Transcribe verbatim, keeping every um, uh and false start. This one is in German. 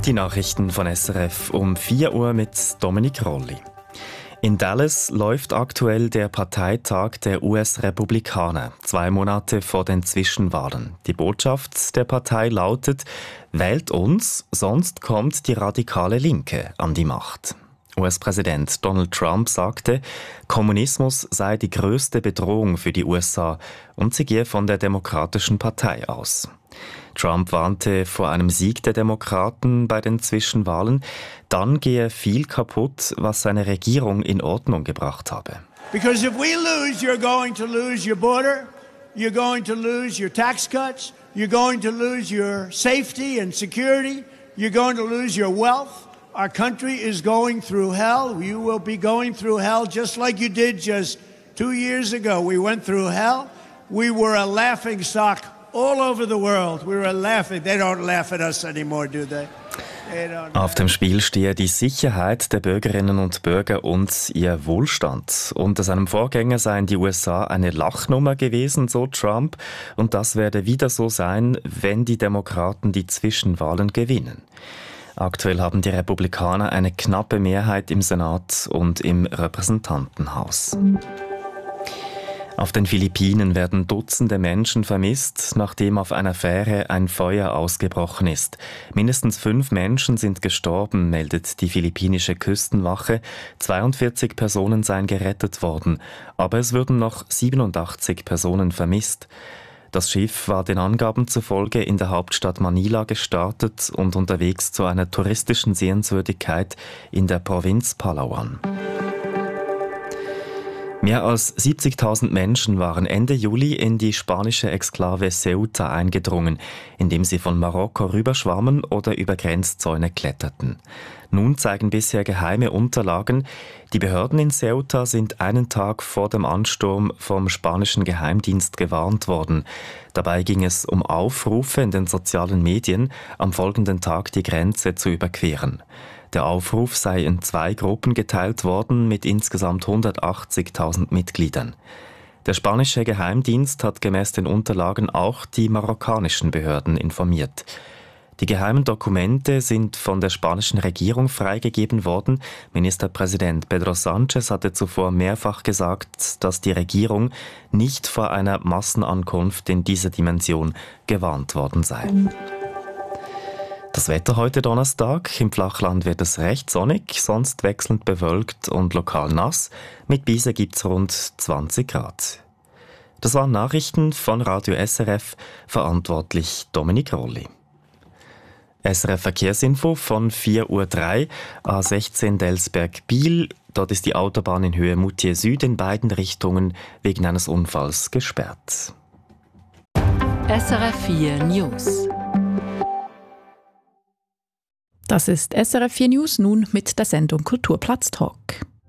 Die Nachrichten von S R F um vier Uhr mit Dominik Rolli. In Dallas läuft aktuell der Parteitag der U S-Republikaner, zwei Monate vor den Zwischenwahlen. Die Botschaft der Partei lautet: Wählt uns, sonst kommt die radikale Linke an die Macht. U S-Präsident Donald Trump sagte, Kommunismus sei die größte Bedrohung für die U S A und sie gehe von der Demokratischen Partei aus. Trump warnte vor einem Sieg der Demokraten bei den Zwischenwahlen. Dann gehe viel kaputt, was seine Regierung in Ordnung gebracht habe. Because if we lose, you're going to lose your border, you're going to lose your tax cuts, you're going to lose your safety and security, you're going to lose your wealth. Our country is going through hell. You will be going through hell just like you did just two years ago. We went through hell. We were a laughing stock all over the world. We were laughing. They don't laugh at us anymore, do they? Auf dem Spiel stehe die Sicherheit der Bürgerinnen und Bürger und ihr Wohlstand. Unter seinem Vorgänger seien die U S A eine Lachnummer gewesen, so Trump. Und das werde wieder so sein, wenn die Demokraten die Zwischenwahlen gewinnen. Aktuell haben die Republikaner eine knappe Mehrheit im Senat und im Repräsentantenhaus. Auf den Philippinen werden Dutzende Menschen vermisst, nachdem auf einer Fähre ein Feuer ausgebrochen ist. Mindestens fünf Menschen sind gestorben, meldet die philippinische Küstenwache. zweiundvierzig Personen seien gerettet worden, aber es würden noch siebenundachtzig Personen vermisst. Das Schiff war den Angaben zufolge in der Hauptstadt Manila gestartet und unterwegs zu einer touristischen Sehenswürdigkeit in der Provinz Palawan. Mehr als siebzigtausend Menschen waren Ende Juli in die spanische Exklave Ceuta eingedrungen, indem sie von Marokko rüberschwammen oder über Grenzzäune kletterten. Nun zeigen bisher geheime Unterlagen, die Behörden in Ceuta sind einen Tag vor dem Ansturm vom spanischen Geheimdienst gewarnt worden. Dabei ging es um Aufrufe in den sozialen Medien, am folgenden Tag die Grenze zu überqueren. Der Aufruf sei in zwei Gruppen geteilt worden mit insgesamt hundertachtzigtausend Mitgliedern. Der spanische Geheimdienst hat gemäß den Unterlagen auch die marokkanischen Behörden informiert. Die geheimen Dokumente sind von der spanischen Regierung freigegeben worden. Ministerpräsident Pedro Sánchez hatte zuvor mehrfach gesagt, dass die Regierung nicht vor einer Massenankunft in dieser Dimension gewarnt worden sei. Das Wetter heute Donnerstag. Im Flachland wird es recht sonnig, sonst wechselnd bewölkt und lokal nass. Mit Bise gibt's rund zwanzig Grad. Das waren Nachrichten von Radio S R F, verantwortlich Dominik Rolli. S R F Verkehrsinfo von vier Uhr drei, A sechzehn Delsberg-Biel. Dort ist die Autobahn in Höhe Moutier Süd in beiden Richtungen wegen eines Unfalls gesperrt. S R F vier News. Das ist S R F vier News nun mit der Sendung Kulturplatz Talk.